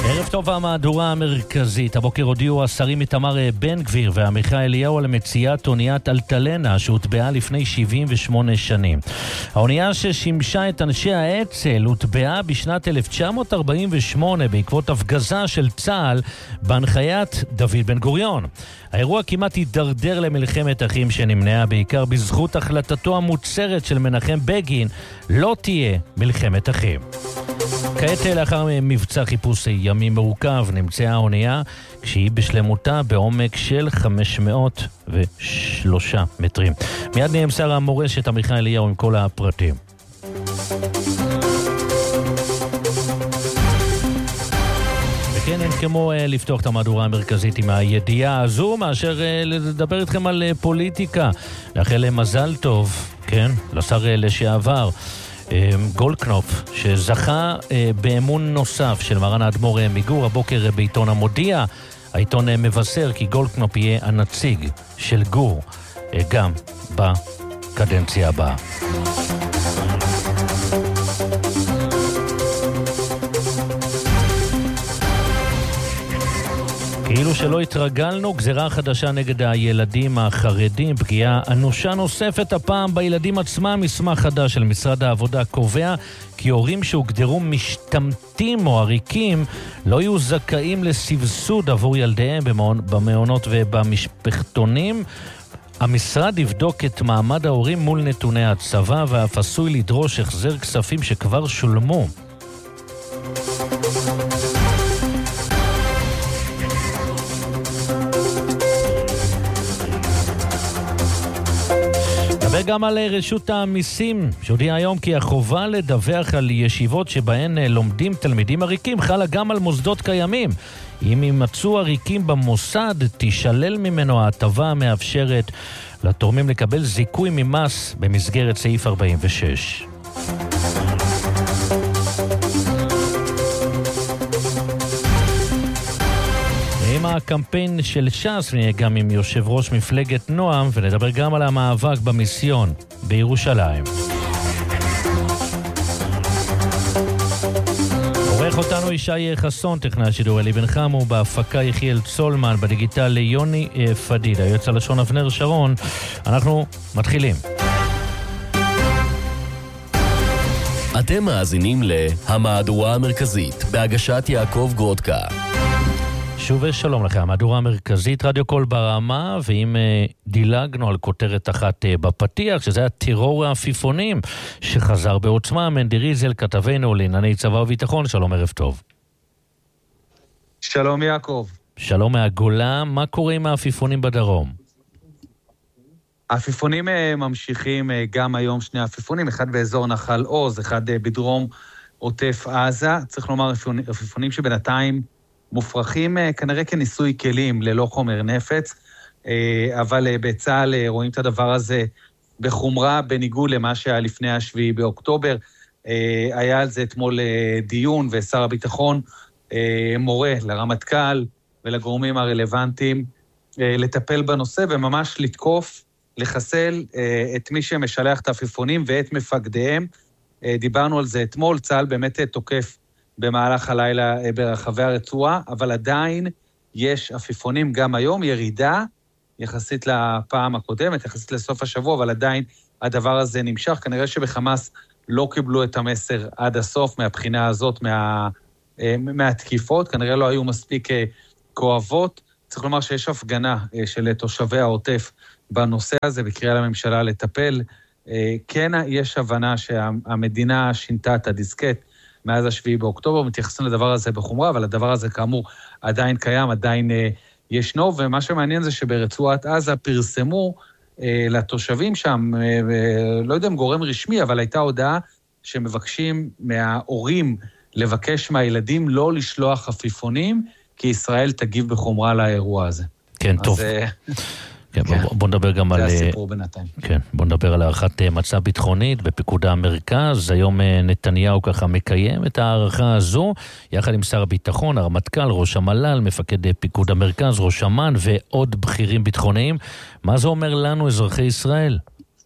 ערב טוב. המהדורה המרכזית. הבוקר הודיעו השרים איתמר בן גביר ועמיחי אליהו על מציאת אוניית אלטלנה שהוטבעה לפני 78 שנים. האונייה ששימשה את אנשי האצ"ל הוטבעה בשנת 1948 בעקבות הפגזה של צה"ל בהנחיית דוד בן גוריון. האירוע כמעט הידרדר למלחמת אחים שנמנעה בעיקר בזכות החלטתו המוצהרת של מנחם בגין לא תהיה מלחמת אחים. כעת לאחר מבצע חיפוש ימים מורכב נמצאה האונייה כשהיא בשלמותה בעומק של 503 מטרים. מיד נהיה עם שר המורשת עמיחי אליהו עם כל הפרטים. וכן, אין כמו לפתוח את המהדורה המרכזית עם הידיעה הזו מאשר לדבר איתכם על פוליטיקה. לאחל מזל טוב, כן, לשר לשעבר גולדקנופ, שזכה באמון נוסף של מרן האדמו"ר מגור. הבוקר בעיתון המודיע, העיתון מבשר כי גולדקנופ יהיה הנציג של גור גם בקדנציה הבאה. כאילו שלא התרגלנו, גזירה חדשה נגד הילדים החרדים, פגיעה אנושה נוספת הפעם בילדים עצמם. מסמך חדש של משרד העבודה קובע כי הורים שהוגדרו משתמטים או עריקים לא יהיו זכאים לסבסוד עבור ילדיהם במעונות ובמשפחתונים. המשרד יבדוק את מעמד ההורים מול נתוני הצבא ואף עשוי לדרוש החזר כספים שכבר שולמו. וגם על רשות המיסים, שהודיע היום כי החובה לדווח על ישיבות שבהן לומדים תלמידים עריקים חלה גם על מוסדות קיימים. אם יימצאו עריקים במוסד, תישלל ממנו ההטבה המאפשרת לתורמים לקבל זיכוי ממס במסגרת סעיף 46. עם הקמפיין של ש"ס נהיה גם עם יושב ראש מפלגת נועם ונדבר גם על המאבק במיסיון בירושלים. עורך אותנו ישי חסון, טכנאי השידור אלי בן חמו, בהפקה יחיאל צולמן, בדיגיטל יוני פדידה, יועץ הלשון אבנר שרון. אנחנו מתחילים. אתם מאזינים להמהדורה המרכזית בהגשת יעקב גרודקה. שוב שלום לכם, המהדורה המרכזית רדיו קול ברמה, ואם דילגנו על כותרת אחת בפתיח, שזה הטרור העפיפונים שחזר בעוצמה. מנדי ריזל כתבנו לענייני צבא וביטחון, שלום, ערב טוב. שלום יעקב. שלום מהגולה, מה קורה עם העפיפונים בדרום? העפיפונים ממשיכים גם היום, שני עפיפונים, אחד באזור נחל עוז, אחד בדרום עוטף עזה. צריך לומר עפיפונים שבינתיים מופרכים כנראה כניסוי כלים ללא חומר נפץ, אבל בצה"ל רואים את הדבר הזה בחומרה, בניגוד למה שהיה לפני השביעי באוקטובר. היה על זה אתמול דיון, ושר הביטחון מורה לרמטכ"ל ולגורמים הרלוונטיים לטפל בנושא, וממש לתקוף, לחסל את מי שמשלח את העפיפונים ואת מפקדיהם. דיברנו על זה אתמול, צה"ל באמת תוקף במהלך הלילה ברחבי הרצועה, אבל עדיין יש עפיפונים גם היום, ירידה יחסית לפעם הקודמת, יחסית לסוף השבוע, אבל עדיין הדבר הזה נמשך. כנראה שבחמאס לא קיבלו את המסר עד הסוף מהבחינה הזאת, מהתקיפות, כנראה לא היו מספיק כואבות. צריך לומר שיש הפגנה של תושבי העוטף בנושא הזה, בקריאה לממשלה לטפל. כן יש הבנה שהמדינה שינתה את הדיסקט, מאז השביעי באוקטובר, מתייחסים לדבר הזה בחומרה, אבל הדבר הזה כאמור עדיין קיים, עדיין ישנו, ומה שמעניין זה שברצועת עזה פרסמו לתושבים שם, לא יודע אם גורם רשמי, אבל הייתה הודעה שמבקשים מההורים לבקש מהילדים לא לשלוח עפיפונים, כי ישראל תגיב בחומרה לאירוע הזה. כן, טוב. כן, בוא נדבר גם על... זה הסיפור בינתיים. כן, בוא נדבר על הערכת מצב ביטחונית בפיקוד המרכז. היום נתניהו ככה מקיים את הערכה הזו, יחד עם שר הביטחון, הרמטכ"ל, ראש המל"ל, מפקד פיקוד המרכז, ראש אמ"ן ועוד בכירים ביטחוניים. מה זה אומר לנו, אזרחי ישראל?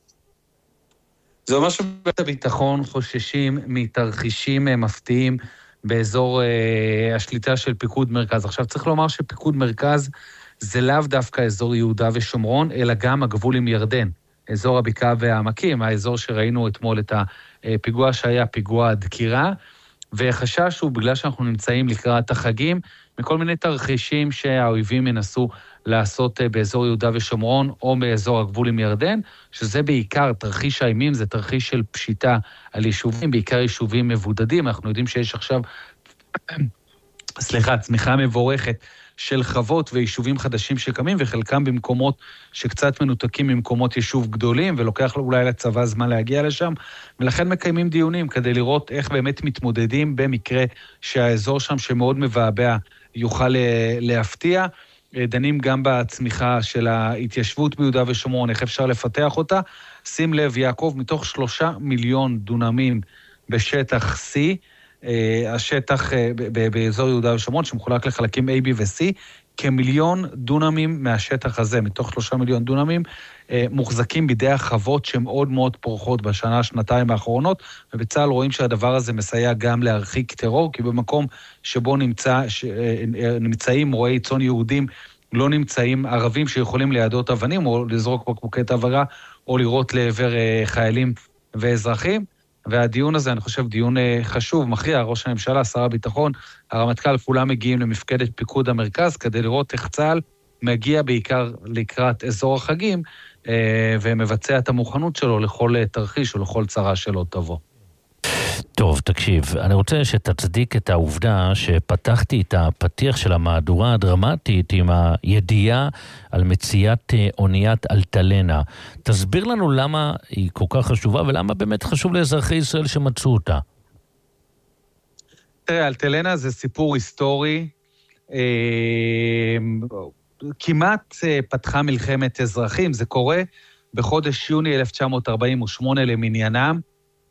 זה אומר שבית הביטחון חוששים מתרחישים מפתיעים באזור השליטה של פיקוד מרכז. עכשיו צריך לומר שפיקוד מרכז זה לאו דווקא אזור יהודה ושומרון, אלא גם הגבול עם ירדן, אזור הבקעה והעמקים, האזור שראינו אתמול את הפיגוע שהיה פיגוע הדקירה, וחשש הוא בגלל שאנחנו נמצאים לקראת החגים, מכל מיני תרחישים שהאויבים ינסו לעשות באזור יהודה ושומרון, או באזור הגבול עם ירדן, שזה בעיקר תרחיש האימים, זה תרחיש של פשיטה על יישובים, בעיקר יישובים מבודדים. אנחנו יודעים שיש עכשיו, צמיחה מבורכת של חוות ויישובים חדשים שקמים, וחלקם במקומות שקצת מנותקים ממקומות יישוב גדולים, ולוקח אולי לצבא זמן להגיע לשם, ולכן מקיימים דיונים כדי לראות איך באמת מתמודדים במקרה שהאזור שם שמאוד מבעבע יוכל להפתיע. דנים גם בצמיחה של ההתיישבות ביהודה ושומרון, איך אפשר לפתח אותה. שים לב, יעקב, מתוך 3 מיליון דונמים בשטח C, השטח באזור יהודה ושומרון, שמחולק לחלקים A, B ו-C, כמיליון דונמים מהשטח הזה, מתוך 3 מיליון דונמים, מוחזקים בידי החוות שמאוד מאוד פורחות בשנה, שנתיים האחרונות, ובצה"ל רואים שהדבר הזה מסייע גם להרחיק טרור, כי במקום שבו נמצאים רועי צאן יהודים, לא נמצאים ערבים שיכולים לידות אבנים, או לזרוק בקבוקי תבערה, או לירות לעבר חיילים ואזרחים. והדיון הזה, אני חושב, דיון חשוב, מכריע, ראש הממשלה, שר הביטחון, הרמטכ"ל, כולם מגיעים למפקדת פיקוד המרכז, כדי לראות איך צה"ל מגיע בעיקר לקראת אזור החגים, ומבצע את המוכנות שלו לכל תרחיש או לכל צרה שלו תבוא. טוב, תקשיב, אני רוצה שתצדיק את העובדה שפתחתי את הפתיח של המהדורה הדרמטית עם הידיעה על מציאת אוניית אלטלנה. תסביר לנו למה היא כל כך חשובה ולמה באמת חשוב לאזרחי ישראל שמצאו אותה. תראה, אלטלנה זה סיפור היסטורי, כמעט פתחה מלחמת אזרחים, זה קורה בחודש יוני 1948 למניינם,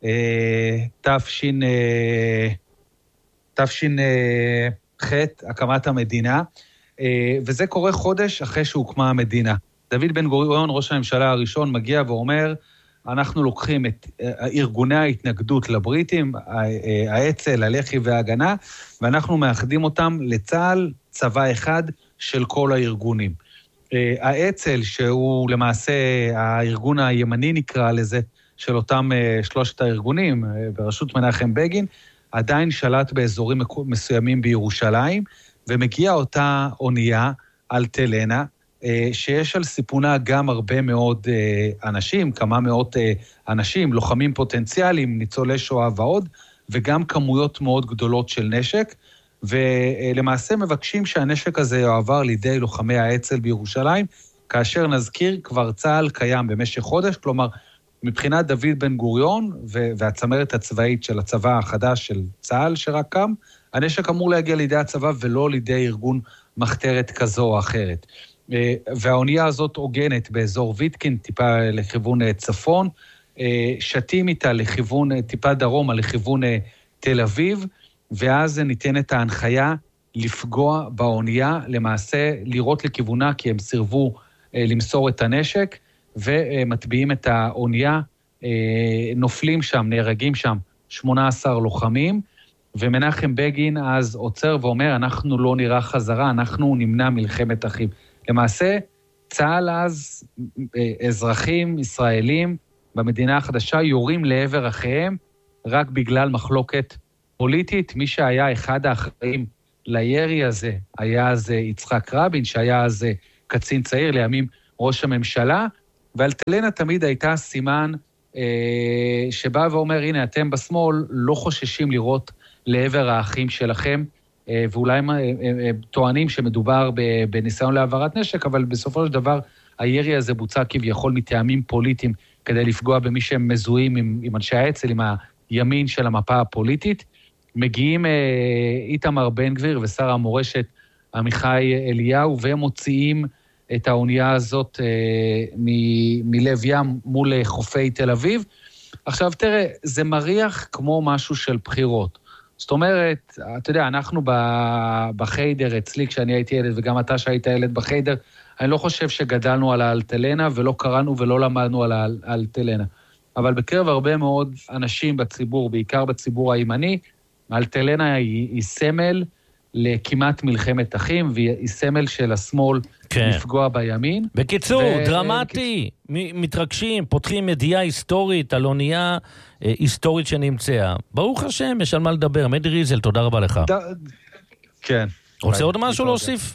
תש"ח, הקמת המדינה, וזה קורה חודש אחרי שהוקמה המדינה. דוד בן גוריון, ראש הממשלה הראשון, מגיע ואומר, אנחנו לוקחים את ארגוני ההתנגדות לבריטים, האצ"ל, הלח"י וההגנה, ואנחנו מאחדים אותם לצה"ל, צבא אחד של כל הארגונים. האצ"ל, שהוא למעשה הארגון הימני נקרא לזה, של אותם 3 הארגונים, בראשות מנחם בגין, עדיין שלט באזורים מסוימים בירושלים, ומגיעה אותה אונייה, אלטלנה, שיש על סיפונה גם הרבה מאוד אנשים, כמה מאות אנשים, לוחמים פוטנציאליים, ניצולי שואה ועוד, וגם כמויות מאוד גדולות של נשק, ולמעשה מבקשים שהנשק הזה יועבר לידי לוחמי האצ"ל בירושלים, כאשר נזכיר כבר צה"ל קיים במשך חודש, כלומר, מבחינת דוד בן גוריון והצמרת הצבאית של הצבא החדש של צה"ל שרק קם, הנשק אמור להגיע לידי הצבא ולא לידי ארגון מחתרת כזו או אחרת. והאונייה הזאת עוגנת באזור ויטקין, טיפה לכיוון צפון, שתים איתה לכיוון, טיפה דרומה לכיוון תל אביב, ואז ניתנת ההנחיה לפגוע באונייה, למעשה לירות לכיוונה, כי הם סירבו למסור את הנשק, ומטביעים את האונייה, נופלים שם, נהרגים שם 18 לוחמים, ומנחם בגין אז עוצר ואומר, אנחנו לא נראה חזרה, אנחנו נמנע מלחמת אחים. למעשה, צה"ל אז, אזרחים ישראלים במדינה החדשה, יורים לעבר אחיהם, רק בגלל מחלוקת פוליטית. מי שהיה אחד האחראים לירי הזה, היה אז יצחק רבין, שהיה אז קצין צעיר, לימים ראש הממשלה, ואלטלנה תמיד הייתה סימן שבא ואומר, הנה, אתם בשמאל לא חוששים לראות לעבר האחים שלכם, ואולי הם טוענים שמדובר בניסיון להעברת נשק, אבל בסופו של דבר הירי הזה בוצע כביכול מטעמים פוליטיים, כדי לפגוע במי שהם מזוהים עם אנשי האצ"ל, עם הימין של המפה הפוליטית. מגיעים איתמר בן גביר ושר המורשת עמיחי אליהו, והם מוציאים את האונייה הזאת מלב ים מול חופי תל אביב. עכשיו תראה, זה מריח כמו משהו של בחירות. זאת אומרת, אתה יודע, אנחנו בחיידר אצלי, כשאני הייתי ילד, וגם אתה שהיית ילד בחיידר, אני לא חושב שגדלנו על האלטלנה, ולא קראנו ולא למדנו על האלטלנה. אבל בקרב הרבה מאוד אנשים בציבור, בעיקר בציבור הימני, אלטלנה היא סמל לכמעט מלחמת אחים, והיא סמל של השמאל לפגוע בימין. בקיצור, דרמטי, מתרגשים, פותחים ידיעה היסטורית על אונייה היסטורית שנמצאה. ברוך השם, יש על מה לדבר. מדי ריזל, תודה רבה לך. כן. רוצה עוד משהו להוסיף?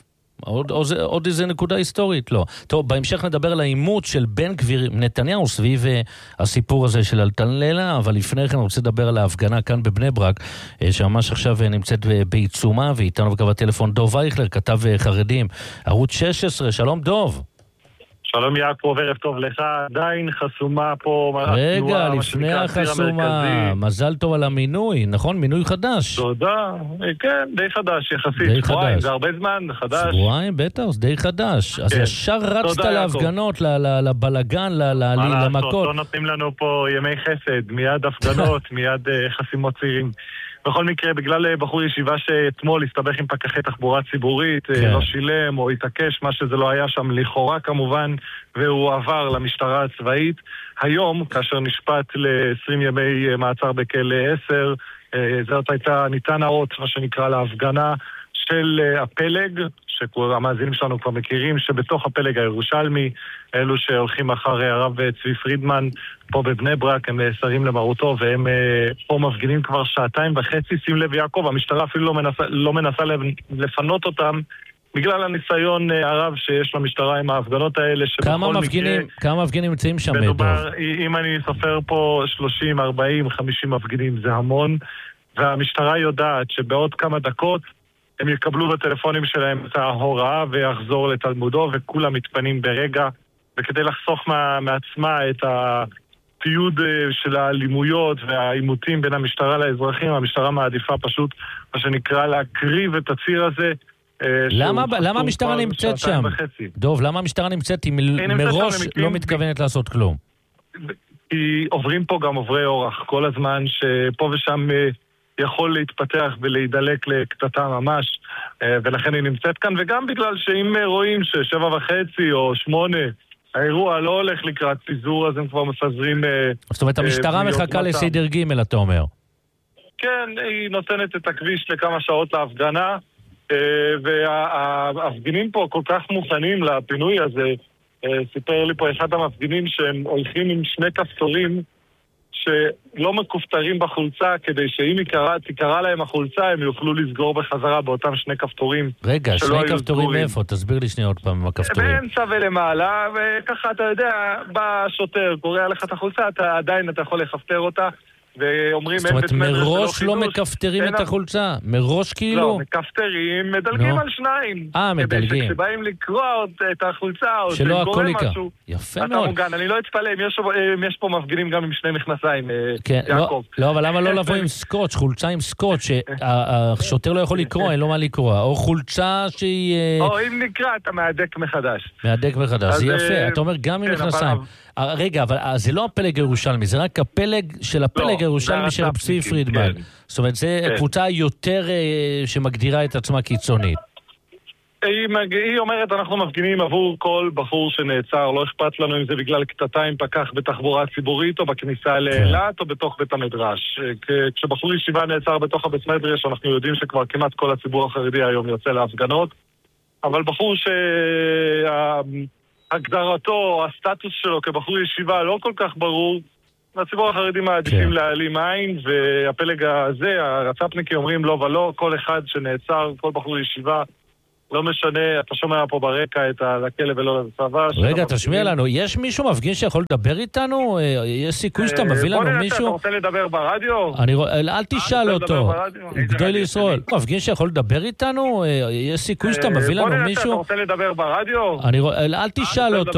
עוד איזה נקודה היסטורית? לא. טוב, בהמשך נדבר על העימות של בן גביר נתניהו סביב הסיפור הזה של אלטלנה, אבל לפני כן אני רוצה לדבר על ההפגנה כאן בבני ברק, שממש עכשיו נמצאת בעיצומה, ואיתנו בקו הטלפון דוב אייכלר, כתב חרדים, ערוץ 16, שלום דוב. שלום יעקב, ערב טוב לך, עדיין חסומה פה... רגע, לפני החסומה, מזל טוב על המינוי, נכון? מינוי חדש. תודה, כן, די חדש יחסית. די שבועיים, חדש. זה הרבה זמן, חדש. שבועיים, בטח, זה די חדש. אז ישר רצת להפגנות, לבלגן, למכות. לא נותנים לנו פה ימי חסד, מיד הפגנות, מיד חסימות צעירים. בכל מקרה, בגלל בחור ישיבה שאתמול הסתבך עם פקחי תחבורה ציבורית, לא שילם או התעקש, מה שזה לא היה שם לכאורה כמובן, והוא עבר למשטרה הצבאית. היום, כאשר נשפט ל-20 ימי מעצר בכלא 10, זאת הייתה ניתן האות, מה שנקרא להפגנה של הפלג, שהמאזינים שלנו כבר מכירים, שבתוך הפלג הירושלמי, אלו שהולכים אחרי הרב צבי פרידמן, פה בבני ברק, הם שרים למרותו, והם פה מפגינים כבר 2.5, שים לב יעקב, המשטרה אפילו לא מנסה לפנות אותם, בגלל הניסיון הרב שיש למשטרה עם ההפגנות האלה, כמה מפגינים נמצאים שם? מדובר, אם אני סופר פה 30, 40, 50 מפגינים, זה המון, והמשטרה יודעת שבעוד כמה דקות, הם יקבלו בטלפונים שלהם את ההוראה ויחזור לתלמודו, וכולם מתפנים ברגע, וכדי לחסוך מעצמה את התיעוד של האלימויות והעימותים בין המשטרה לאזרחים, המשטרה מעדיפה פשוט, מה שנקרא, להקריב את הציר הזה. למה המשטרה נמצאת שם? דוב, למה המשטרה נמצאת אם מראש לא מתכוונת לעשות כלום? כי עוברים פה גם עוברי אורח כל הזמן, שפה ושם יכול להתפתח ולהידלק לקטטה ממש, ולכן היא נמצאת כאן, וגם בגלל שאם רואים ש7.5 או 8 האירוע לא הולך לקראת פיזור, אז הם כבר מפזרים... זאת אומרת, המשטרה מחכה לסדר ג' אתה אומר. כן, היא נותנת את הכביש לכמה שעות להפגנה, והמפגינים פה כל כך מוכנים לפינוי הזה. סיפר לי פה אחד המפגינים שהם הולכים עם 2 כפתורים שלא מקופטרים בחולצה, כדי שאם תיקרה להם החולצה, הם יוכלו לסגור בחזרה באותם 2 כפתורים. רגע, 2 כפתורים איפה? תסביר לי שנייה עוד פעם עם הכפתורים. באמצע ולמעלה, וככה אתה יודע, בא שוטר, קורא לך את החולצה, עדיין אתה יכול לכפתר אותה, ואומרים... זאת אומרת, מראש לא מקפטרים את החולצה? מראש כאילו? לא, מקפטרים, מדלגים על 2. מדלגים. כדי שכשבאים לקרוא את החולצה, או שלא הכל יקרה משהו, יפה אתה מאוד. מוגן. אני לא אתפלא, אם יש פה מפגינים גם עם 2 מכנסיים, יעקב. לא, אבל למה לא לבוא עם סקוץ', חולצה עם סקוץ', שהשוטר לא יכול לקרוא, אין לו מה לקרוא, או חולצה שהיא... או אם נקרא, אתה מהדק מחדש. מהדק מחדש, זה יפה. אתה אומר גם עם מכנסיים. רגע, אבל זה לא הפלג הירושלמי, זה רק הפלג של הפלג הירושלמי של צבי פרידמן. זאת אומרת, זה קבוצה יותר שמגדירה את עצמה קיצונית. היא אומרת, אנחנו מפגינים עבור כל בחור שנעצר, לא אכפת לנו אם זה בגלל קטטה עם פקח בתחבורה ציבורית, או בכניסה לאילת, או בתוך בית המדרש. כשבחור ישיבה נעצר בתוך הבית מדרש, אנחנו יודעים שכבר כמעט כל הציבור החרדי היום יוצא להפגנות, אבל בחור הגדרתו, הסטטוס שלו כבחור ישיבה לא כל כך ברור, הציבור החרדי מעדיפים להעלים עין, והפלג הזה, הרצפניקי אומרים לא ולא, כל אחד שנעצר, כל בחור ישיבה, לא משנה, אתה שומע פה ברקע את הכלא ולא לצבא. רגע, תשמיע לנו, יש מישהו מפגין שיכול לדבר איתנו? יש סיכוי שאתה מביא לנו מישהו? אתה רוצה לדבר ברדיו? אל תשאל אותו. גדול לישראל. מפגין שיכול לדבר איתנו? יש סיכוי שאתה מביא לנו מישהו? אתה רוצה לדבר ברדיו? אל תשאל אותו.